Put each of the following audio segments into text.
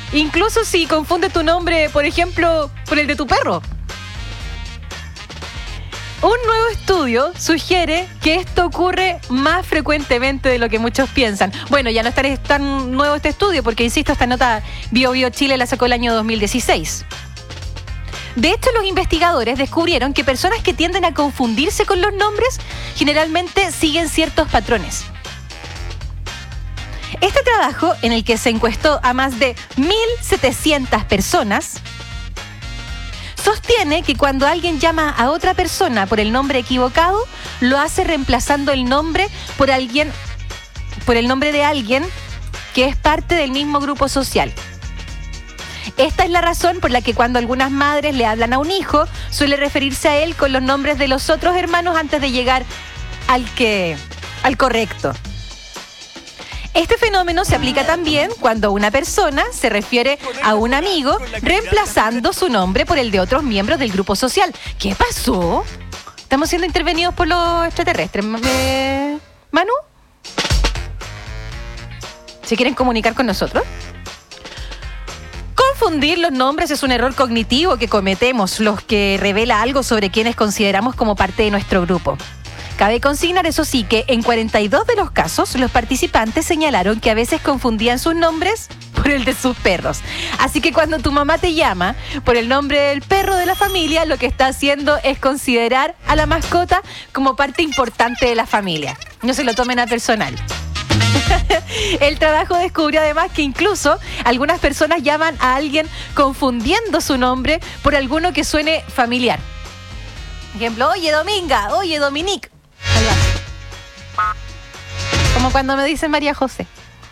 Incluso si confunde tu nombre, por ejemplo, por el de tu perro. Un nuevo estudio sugiere que esto ocurre más frecuentemente de lo que muchos piensan. Bueno, ya no es tan nuevo este estudio porque, insisto, esta nota BioBio Chile la sacó el año 2016. De hecho, los investigadores descubrieron que personas que tienden a confundirse con los nombres generalmente siguen ciertos patrones. Este trabajo, en el que se encuestó a más de 1.700 personas, sostiene que cuando alguien llama a otra persona por el nombre equivocado, lo hace reemplazando el nombre por el nombre de alguien que es parte del mismo grupo social. Esta es la razón por la que cuando algunas madres le hablan a un hijo, suele referirse a él con los nombres de los otros hermanos antes de llegar al correcto. Este fenómeno se aplica también cuando una persona se refiere a un amigo reemplazando su nombre por el de otros miembros del grupo social. ¿Qué pasó? ¿Estamos siendo intervenidos por los extraterrestres? ¿Manu? ¿Se quieren comunicar con nosotros? Confundir los nombres es un error cognitivo que cometemos los que revela algo sobre quienes consideramos como parte de nuestro grupo. Cabe consignar, eso sí, que en 42 de los casos los participantes señalaron que a veces confundían sus nombres por el de sus perros. Así que cuando tu mamá te llama por el nombre del perro de la familia, lo que está haciendo es considerar a la mascota como parte importante de la familia. No se lo tomen a personal. El trabajo descubrió además que incluso algunas personas llaman a alguien confundiendo su nombre por alguno que suene familiar. Por ejemplo, oye Dominga, oye Dominique. Como cuando me dicen María José.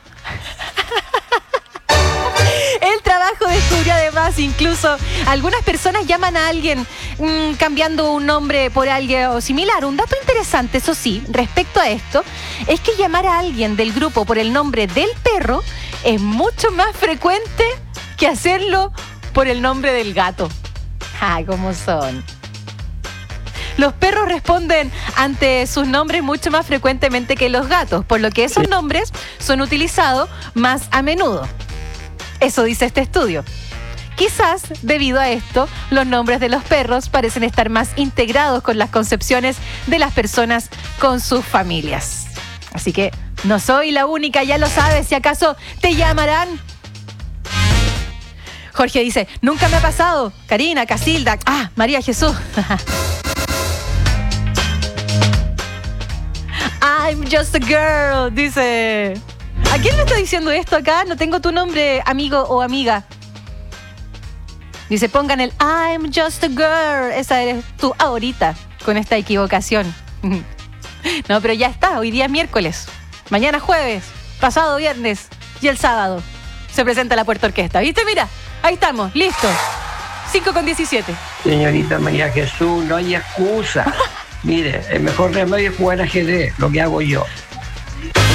El trabajo descubrió además incluso algunas personas llaman a alguien cambiando un nombre por algo similar. Un dato interesante, eso sí, respecto a esto, es que llamar a alguien del grupo por el nombre del perro es mucho más frecuente que hacerlo por el nombre del gato. ¡Ay, cómo son! Los perros responden ante sus nombres mucho más frecuentemente que los gatos, por lo que esos nombres son utilizados más a menudo. Eso dice este estudio. Quizás, debido a esto, los nombres de los perros parecen estar más integrados con las concepciones de las personas con sus familias. Así que no soy la única, ya lo sabes, si acaso te llamarán. Jorge dice, nunca me ha pasado. Karina, Casilda, María Jesús. I'm just a girl, dice. ¿A quién le está diciendo esto acá? No tengo tu nombre, amigo o amiga. Dice, pongan el I'm just a girl. Esa eres tú ahorita, con esta equivocación. No, pero ya está, hoy día es miércoles. Mañana jueves, pasado viernes y el sábado se presenta la Puerto Orquesta. ¿Viste? Mira, ahí estamos, listo. 5:17. Señorita María Jesús, no hay excusa. Mire, el mejor remedio es jugar ajedrez, lo que hago yo.